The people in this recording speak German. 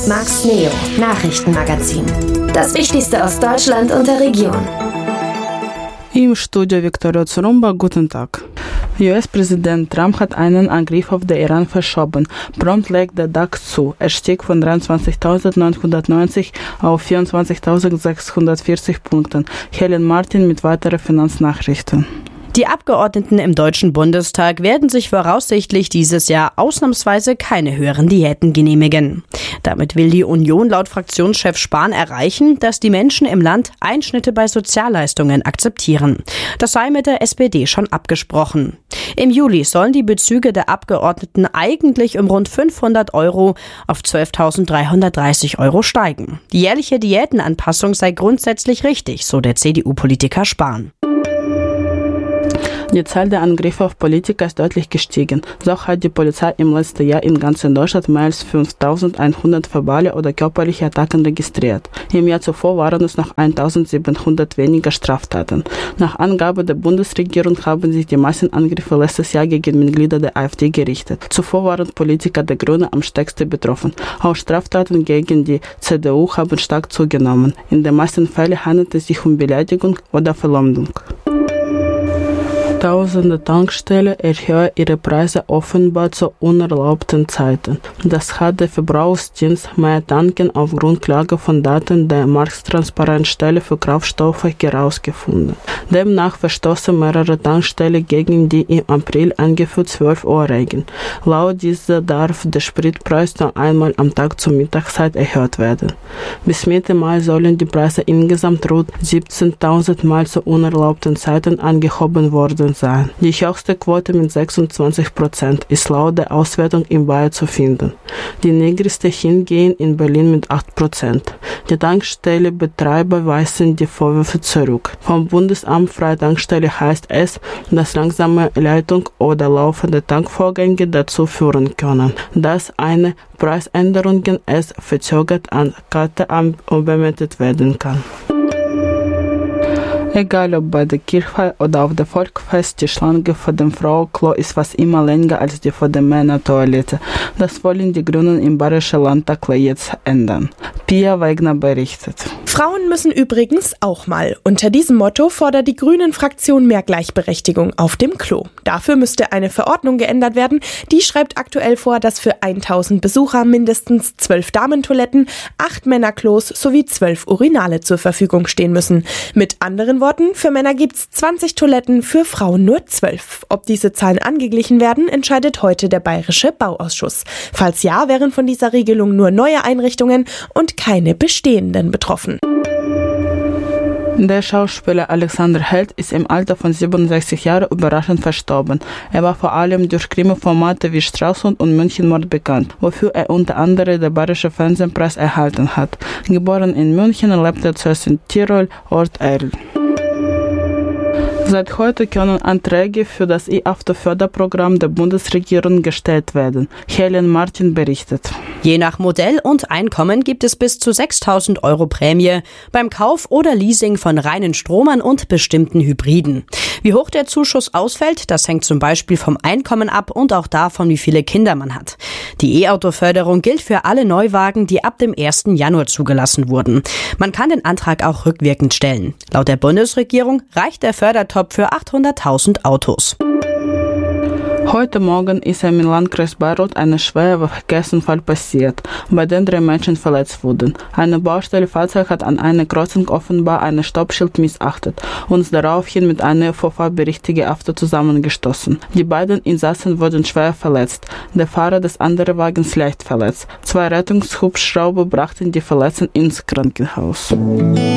hörst Max Neo, Nachrichtenmagazin. Das Wichtigste aus Deutschland und der Region. Im Studio Viktoria Zurumba, guten Tag. US-Präsident Trump hat einen Angriff auf den Iran verschoben. Prompt legt der DAX zu. Er stieg von 23.990 auf 24.640 Punkten. Helen Martin mit weiteren Finanznachrichten. Die Abgeordneten im Deutschen Bundestag werden sich voraussichtlich dieses Jahr ausnahmsweise keine höheren Diäten genehmigen. Damit will die Union laut Fraktionschef Spahn erreichen, dass die Menschen im Land Einschnitte bei Sozialleistungen akzeptieren. Das sei mit der SPD schon abgesprochen. Im Juli sollen die Bezüge der Abgeordneten eigentlich um rund 500 € auf 12.330 € steigen. Die jährliche Diätenanpassung sei grundsätzlich richtig, so der CDU-Politiker Spahn. Die Zahl der Angriffe auf Politiker ist deutlich gestiegen. So hat die Polizei im letzten Jahr in ganz Deutschland mehr als 5.100 verbale oder körperliche Attacken registriert. Im Jahr zuvor waren es noch 1.700 weniger Straftaten. Nach Angabe der Bundesregierung haben sich die meisten Angriffe letztes Jahr gegen Mitglieder der AfD gerichtet. Zuvor waren Politiker der Grünen am stärksten betroffen. Auch Straftaten gegen die CDU haben stark zugenommen. In den meisten Fällen handelt es sich um Beleidigung oder Verleumdung. Tausende Tankstellen erhöhen ihre Preise offenbar zu unerlaubten Zeiten. Das hat der Verbrauchsdienst Mehr Tanken auf Grundlage von Daten der Markttransparenzstelle für Kraftstoffe herausgefunden. Demnach verstoßen mehrere Tankstellen gegen die im April eingeführte 12-Uhr-Regeln. Laut dieser darf der Spritpreis nur einmal am Tag zur Mittagszeit erhöht werden. Bis Mitte Mai sollen die Preise insgesamt rund 17.000 Mal zu unerlaubten Zeiten angehoben worden sein. Die höchste Quote mit 26% ist laut der Auswertung in Bayern zu finden. Die niedrigste hingehen in Berlin mit 8%. Die Tankstellenbetreiber weisen die Vorwürfe zurück. Vom Bundesamt Freie Tankstelle heißt es, dass langsame Leitung oder laufende Tankvorgänge dazu führen können, dass eine Preisänderung es verzögert an Karte übermittelt werden kann. Egal ob bei der Kirche oder auf der Volksfest, die Schlange vor dem Frauenklo ist fast immer länger als die vor der Männertoilette. Das wollen die Grünen im Bayerischen Landtag jetzt ändern. Pia Wegner berichtet. Frauen müssen übrigens auch mal. Unter diesem Motto fordert die Grünen-Fraktion mehr Gleichberechtigung auf dem Klo. Dafür müsste eine Verordnung geändert werden. Die schreibt aktuell vor, dass für 1000 Besucher mindestens 12 Damentoiletten, 8 Männerklos sowie 12 Urinale zur Verfügung stehen müssen. Mit anderen Worten, für Männer gibt's 20 Toiletten, für Frauen nur 12. Ob diese Zahlen angeglichen werden, entscheidet heute der Bayerische Bauausschuss. Falls ja, wären von dieser Regelung nur neue Einrichtungen und keine bestehenden betroffen. Der Schauspieler Alexander Held ist im Alter von 67 Jahren überraschend verstorben. Er war vor allem durch Krimi-Formate wie Stralsund und Münchenmord bekannt, wofür er unter anderem den Bayerischen Fernsehpreis erhalten hat. Geboren in München, lebte er zuerst in Tirol, Ort Erl. Seit heute können Anträge für das E-Auto-Förderprogramm der Bundesregierung gestellt werden. Helen Martin berichtet. Je nach Modell und Einkommen gibt es bis zu 6.000 € Prämie beim Kauf oder Leasing von reinen Stromern und bestimmten Hybriden. Wie hoch der Zuschuss ausfällt, das hängt zum Beispiel vom Einkommen ab und auch davon, wie viele Kinder man hat. Die E-Auto-Förderung gilt für alle Neuwagen, die ab dem 1. Januar zugelassen wurden. Man kann den Antrag auch rückwirkend stellen. Laut der Bundesregierung reicht der Fördertopf für 800.000 Autos. Heute Morgen ist im Landkreis Bayreuth ein schwerer Verkehrsunfall passiert, bei dem 3 Menschen verletzt wurden. Ein Baustellenfahrzeug hat an einer Kreuzung offenbar ein Stoppschild missachtet und ist daraufhin mit einem vorfahrberechtigten Auto zusammengestoßen. Die beiden Insassen wurden schwer verletzt, der Fahrer des anderen Wagens leicht verletzt. 2 Rettungshubschrauber brachten die Verletzten ins Krankenhaus.